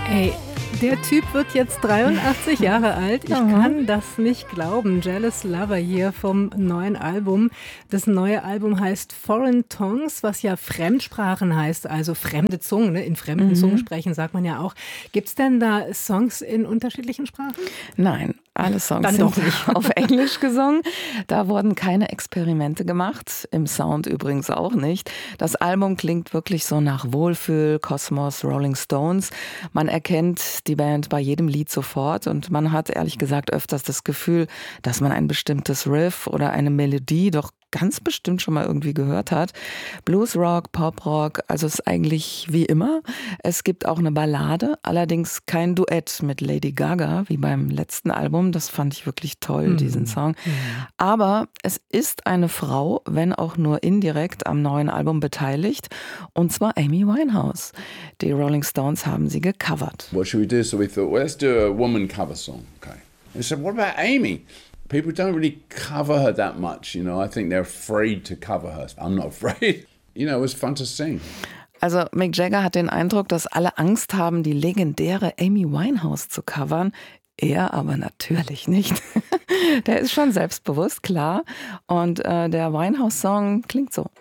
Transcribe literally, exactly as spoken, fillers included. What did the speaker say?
Ey, der Typ wird jetzt dreiundachtzig Jahre alt. Ich kann das nicht glauben. Jealous Lover hier vom neuen Album. Das neue Album heißt Foreign Tongues, was ja Fremdsprachen heißt, also fremde Zungen. Ne? In fremden mhm. Zungen sprechen, sagt man ja auch. Gibt es denn da Songs in unterschiedlichen Sprachen? Nein, alle Songs Dann sind doch nicht. auf Englisch gesungen. Da wurden keine Experimente gemacht, im Sound übrigens auch nicht. Das Album klingt wirklich so nach Wohlfühl, Kosmos, Rolling Stones. Man erkennt die Band bei jedem Lied sofort und man hat ehrlich gesagt öfters das Gefühl, dass man ein bestimmtes Riff oder eine Melodie doch ganz bestimmt schon mal irgendwie gehört hat. Bluesrock, Poprock, also es ist eigentlich wie immer. Es gibt auch eine Ballade, allerdings kein Duett mit Lady Gaga, wie beim letzten Album. Das fand ich wirklich toll, mhm. diesen Song. Mhm. Aber es ist eine Frau, wenn auch nur indirekt, am neuen Album beteiligt, und zwar Amy Winehouse. Die Rolling Stones haben sie gecovert. What should we do? So we thought, well, let's do a woman cover song. Okay. And said, what about Amy? People don't really cover her that much, you know. I think they're afraid to cover her. I'm not afraid. You know, it was fun to sing. Also Mick Jagger hat den Eindruck, dass alle Angst haben, die legendäre Amy Winehouse zu covern. Er aber natürlich nicht. Der ist schon selbstbewusst, klar. Und äh, der Winehouse-Song klingt so.